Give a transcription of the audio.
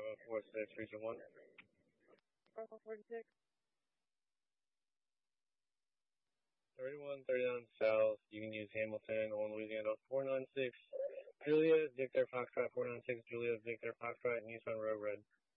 46, region 1. 46. 3139 South, you can use Hamilton on Louisiana 496. Juliet, Victor Foxtrot 496, Juliet, Victor Foxtrot, Nissan Road Red.